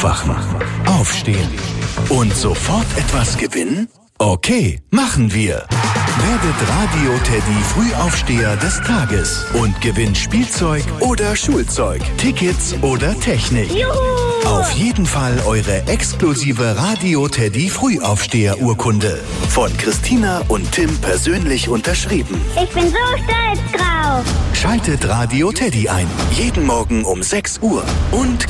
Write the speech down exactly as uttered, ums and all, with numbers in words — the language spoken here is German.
Aufwachen, aufstehen und sofort etwas gewinnen? Okay, machen wir. Werdet Radio Teddy Frühaufsteher des Tages und gewinnt Spielzeug oder Schulzeug, Tickets oder Technik. Juhu! Auf jeden Fall eure exklusive Radio Teddy Frühaufsteher Urkunde. Von Christina und Tim persönlich unterschrieben. Ich bin so stolz drauf. Schaltet Radio Teddy ein. Jeden Morgen um sechs Uhr. Und